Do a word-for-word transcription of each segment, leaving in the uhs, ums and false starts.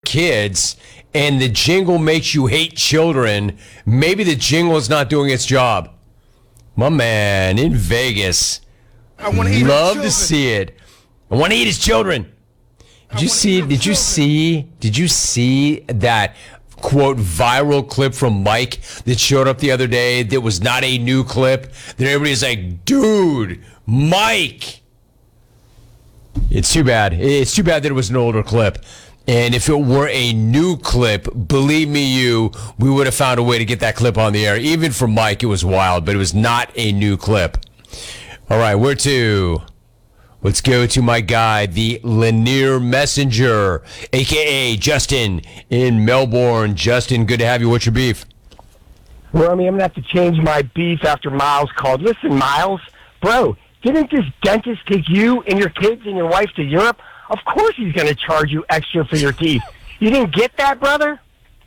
kids and the jingle makes you hate children, maybe the jingle is not doing its job. My man in Vegas. I want to eat Love his to see it. I want to eat his children. Did you see? Did you see? Did you see that quote viral clip from Mike that showed up the other day? That was not a new clip. That everybody's like, dude, Mike. It's too bad. It's too bad that it was an older clip. And if it were a new clip, believe me, you, we would have found a way to get that clip on the air. Even for Mike, it was wild, but it was not a new clip. All right, where to? Let's go to my guy, the Lanier Messenger, a k a. Justin in Melbourne. Justin, good to have you. What's your beef? Well, I mean, I'm going to have to change my beef after Miles called. Listen, Miles, bro, didn't this dentist take you and your kids and your wife to Europe? Of course he's going to charge you extra for your teeth. You didn't get that, brother?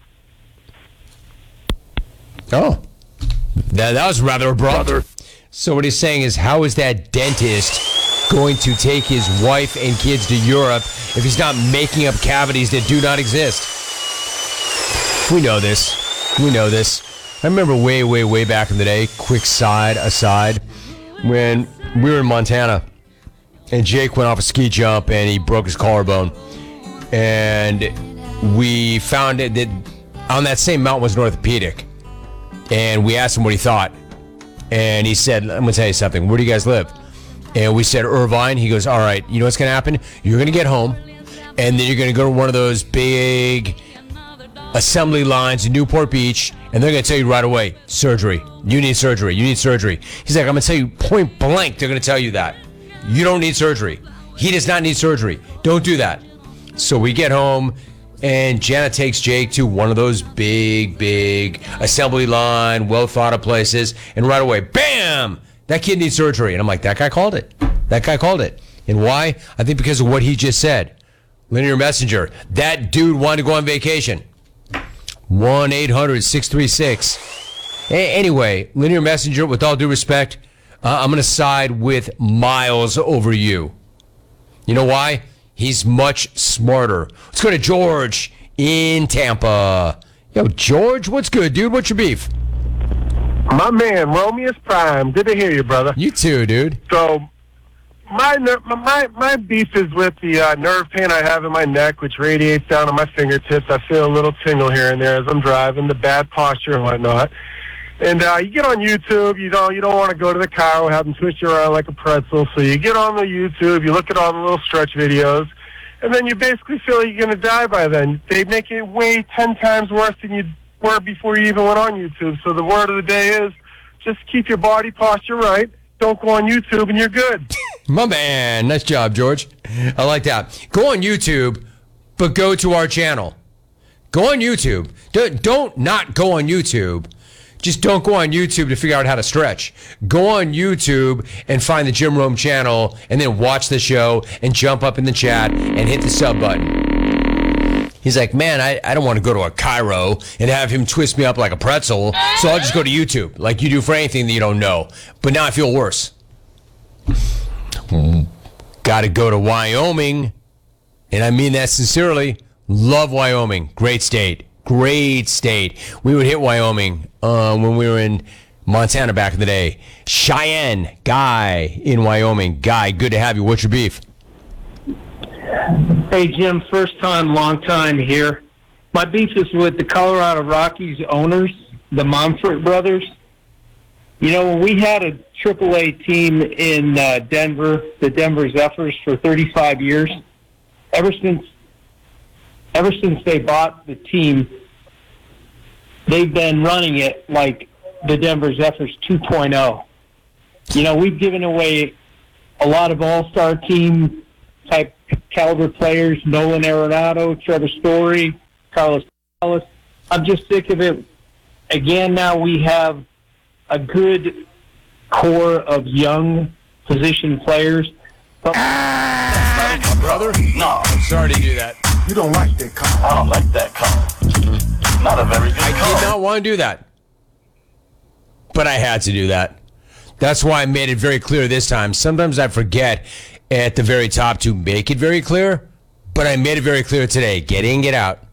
Oh, that, that was rather abrupt. Brother. So what he's saying is, how is that dentist going to take his wife and kids to Europe if he's not making up cavities that do not exist? We know this. We know this. I remember way, way, way back in the day, quick side aside, when we were in Montana and Jake went off a ski jump and he broke his collarbone. And we found it that on that same mountain was an orthopedic. And we asked him what he thought. And he said, I'm going to tell you something. Where do you guys live? And we said, Irvine. He goes, all right, you know what's going to happen? You're going to get home, and then you're going to go to one of those big assembly lines in Newport Beach, and they're going to tell you right away, surgery. You need surgery. You need surgery. He's like, I'm going to tell you point blank, they're going to tell you that. You don't need surgery. He does not need surgery. Don't do that. So we get home, and Janet takes Jake to one of those big, big assembly line, well-thought-of places, and right away, bam! That kid needs surgery. And I'm like, that guy called it. That guy called it. And why? I think because of what he just said. Linear Messenger. That dude wanted to go on vacation. one eight hundred six three six. Anyway, Linear Messenger, with all due respect, uh, I'm going to side with Miles over you. You know why? He's much smarter. Let's go to George in Tampa. Yo, George, what's good, dude? What's your beef? My man, Romeus Prime. Good to hear you, brother. You too, dude. So, my my my beef is with the uh, nerve pain I have in my neck, which radiates down to my fingertips. I feel a little tingle here and there as I'm driving, the bad posture and whatnot. And uh, you get on YouTube, you know, you don't want to go to the car, have them twist you around like a pretzel. So you get on the YouTube, you look at all the little stretch videos, and then you basically feel like you're going to die by then. They make it way ten times worse than you were before you even went on YouTube. So the word of the day is just keep your body posture right. Don't go on YouTube and you're good. My man. Nice job, George. I like that. Go on YouTube, but go to our channel. Go on YouTube. Don't, don't not go on YouTube. Just don't go on YouTube to figure out how to stretch. Go on YouTube and find the Jim Rome channel and then watch the show and jump up in the chat and hit the sub button. He's like, man, I, I don't want to go to a Cairo and have him twist me up like a pretzel, so I'll just go to YouTube, like you do for anything that you don't know. But now I feel worse. Got to go to Wyoming, and I mean that sincerely. Love Wyoming. Great state. Great state. We would hit Wyoming uh, when we were in Montana back in the day. Cheyenne, Guy in Wyoming. Guy, good to have you. What's your beef? Hey, Jim, first time, long time here. My beef is with the Colorado Rockies owners, the Monfort brothers. You know, when we had a triple A team in uh, Denver, the Denver Zephyrs, for thirty-five years, ever since ever since they bought the team, they've been running it like the Denver Zephyrs two point oh. You know, we've given away a lot of all-star team type caliber players, Nolan Arenado, Trevor Story, Carlos Gonzalez. I'm just sick of it. Again, now we have a good core of young position players. But Ah, brother? No. I'm sorry to do that. You don't like that call. I don't like that call. Not a very good I call. did not want to do that. But I had to do that. That's why I made it very clear this time. Sometimes I forget at the very top to make it very clear, but I made it very clear today. Get in, get out.